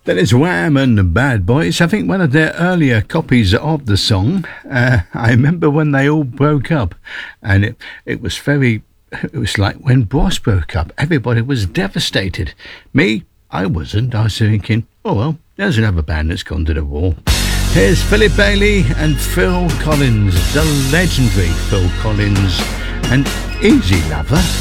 That is Wham and the Bad Boys. I think one of their earlier copies of the song. I remember when they all broke up, and it was very. It was like when Bros broke up. Everybody was devastated. Me, I wasn't. I was thinking, oh well, there's another band that's gone to the wall. Here's Philip Bailey and Phil Collins, the legendary Phil Collins, and Easy Lover.